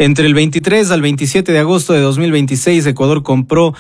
Entre el 23 al 27 de agosto de 2026, Ecuador compró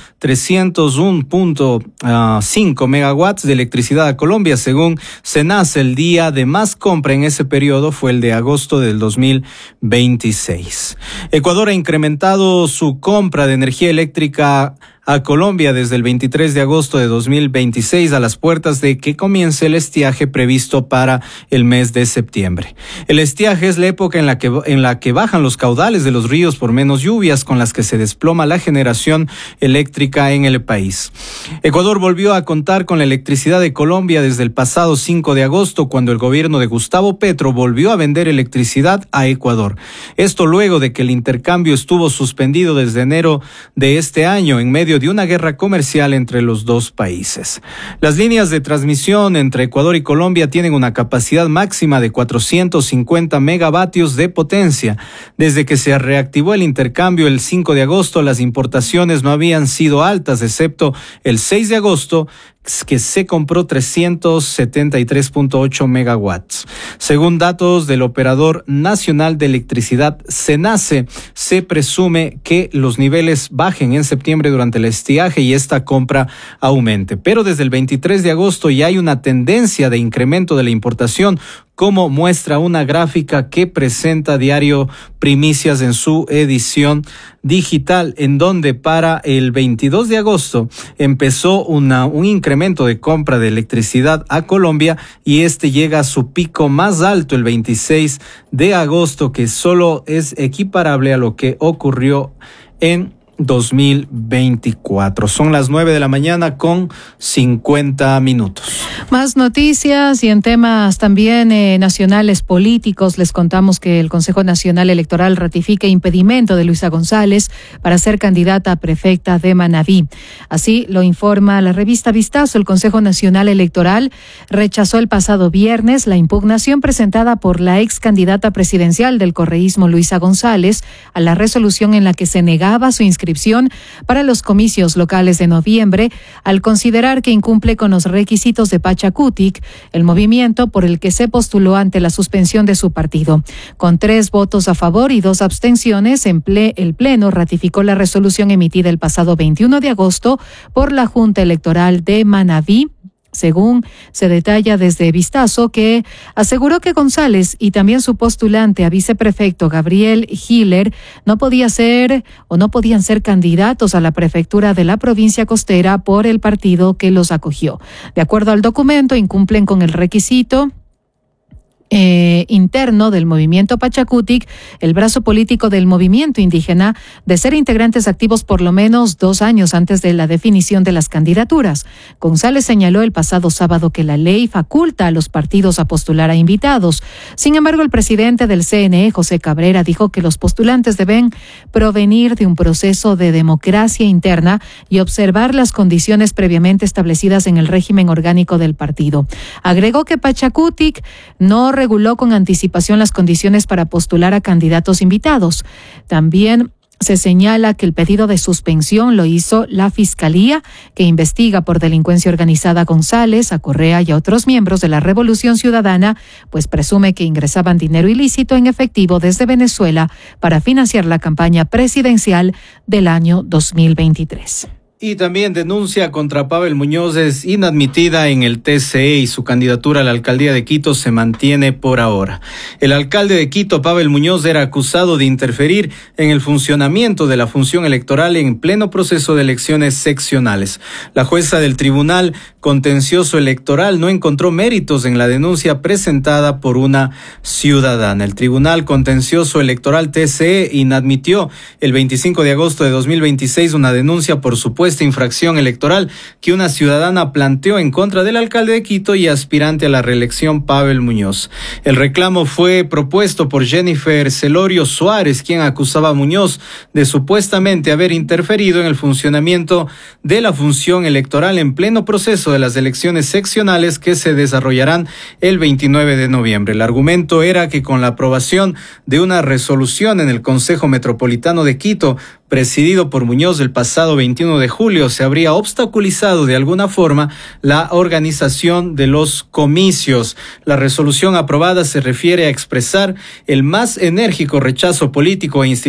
301.5 megawatts de electricidad a Colombia. Según SENACE, el día de más compra en ese periodo fue el de agosto del 2026. Ecuador ha incrementado su compra de energía eléctrica a Colombia desde el 23 de agosto de 2026 a las puertas de que comience el estiaje previsto para el mes de septiembre. El estiaje es la época en la que bajan los caudales de los ríos por menos lluvias, con las que se desploma la generación eléctrica en el país. Ecuador volvió a contar con la electricidad de Colombia desde el pasado 5 de agosto, cuando el gobierno de Gustavo Petro volvió a vender electricidad a Ecuador. Esto luego de que el intercambio estuvo suspendido desde enero de este año en medio de una guerra comercial entre los dos países. Las líneas de transmisión entre Ecuador y Colombia tienen una capacidad máxima de 450 megavatios de potencia. Desde que se reactivó el intercambio el 5 de agosto, las importaciones no habían sido altas, excepto el 6 de agosto, que se compró 373.8 megawatts. Según datos del Operador Nacional de Electricidad, SENACE, se presume que los niveles bajen en septiembre durante el estiaje y esta compra aumente. Pero desde el 23 de agosto ya hay una tendencia de incremento de la importación, como muestra una gráfica que presenta Diario Primicias en su edición digital, en donde para el 22 de agosto empezó un incremento de compra de electricidad a Colombia, y este llega a su pico más alto el 26 de agosto, que solo es equiparable a lo que ocurrió en 2024. Son las 9 de la mañana con 50 minutos. Más noticias y en temas también nacionales políticos. Les contamos que el Consejo Nacional Electoral ratifica impedimento de Luisa González para ser candidata a prefecta de Manabí. Así lo informa la revista Vistazo. El Consejo Nacional Electoral rechazó el pasado viernes la impugnación presentada por la ex candidata presidencial del correísmo Luisa González a la resolución en la que se negaba su inscripción para los comicios locales de noviembre, al considerar que incumple con los requisitos de Pachakutik, el movimiento por el que se postuló ante la suspensión de su partido. Con 3 votos a favor y 2 abstenciones, el Pleno ratificó la resolución emitida el pasado 21 de agosto por la Junta Electoral de Manabí. Según se detalla desde Vistazo, que aseguró que González y también su postulante a viceprefecto Gabriel Hiller no podían ser candidatos a la prefectura de la provincia costera por el partido que los acogió. De acuerdo al documento, incumplen con el requisito interno del movimiento Pachakutik, el brazo político del movimiento indígena, de ser integrantes activos por lo menos 2 años antes de la definición de las candidaturas. González señaló el pasado sábado que la ley faculta a los partidos a postular a invitados. Sin embargo, el presidente del CNE, José Cabrera, dijo que los postulantes deben provenir de un proceso de democracia interna y observar las condiciones previamente establecidas en el régimen orgánico del partido. Agregó que Pachakutik no reguló con anticipación las condiciones para postular a candidatos invitados. También se señala que el pedido de suspensión lo hizo la Fiscalía, que investiga por delincuencia organizada a González, a Correa y a otros miembros de la Revolución Ciudadana, pues presume que ingresaban dinero ilícito en efectivo desde Venezuela para financiar la campaña presidencial del año 2023. Y también denuncia contra Pavel Muñoz es inadmitida en el TCE y su candidatura a la alcaldía de Quito se mantiene por ahora. El alcalde de Quito, Pavel Muñoz, era acusado de interferir en el funcionamiento de la función electoral en pleno proceso de elecciones seccionales. La jueza del Tribunal Contencioso Electoral no encontró méritos en la denuncia presentada por una ciudadana. El Tribunal Contencioso Electoral TCE inadmitió el 25 de agosto de 2026 una denuncia por supuesta infracción electoral que una ciudadana planteó en contra del alcalde de Quito y aspirante a la reelección Pavel Muñoz. El reclamo fue propuesto por Jennifer Celorio Suárez, quien acusaba a Muñoz de supuestamente haber interferido en el funcionamiento de la función electoral en pleno proceso de las elecciones seccionales que se desarrollarán el 29 de noviembre. El argumento era que con la aprobación de una resolución en el Consejo Metropolitano de Quito, presidido por Muñoz el pasado 21 de julio, se habría obstaculizado de alguna forma la organización de los comicios. La resolución aprobada se refiere a expresar el más enérgico rechazo político e institucional